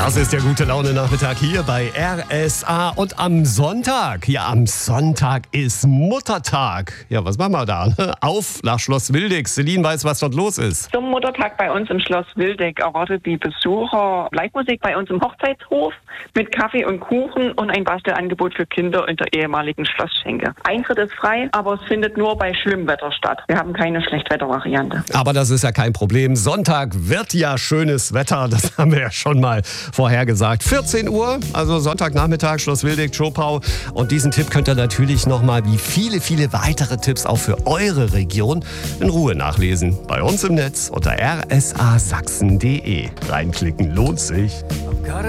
Das ist der gute Laune-Nachmittag hier bei RSA. Und am Sonntag ist Muttertag. Ja, was machen wir da? Auf nach Schloss Wildeck. Celine weiß, was dort los ist. Zum Muttertag bei uns im Schloss Wildeck erwartet die Besucher Live-Musik bei uns im Hochzeitshof mit Kaffee und Kuchen und ein Bastelangebot für Kinder in der ehemaligen Schlossschenke. Eintritt ist frei, aber es findet nur bei schlimmem Wetter statt. Wir haben keine Schlechtwettervariante. Aber das ist ja kein Problem. Sonntag wird ja schönes Wetter. Das haben wir ja schon mal vorhergesagt. 14 Uhr, also Sonntagnachmittag, Schloss Wildeck, Zschopau. Und diesen Tipp könnt ihr natürlich nochmal wie viele, viele weitere Tipps auch für eure Region in Ruhe nachlesen. Bei uns im Netz unter rsasachsen.de. Reinklicken lohnt sich.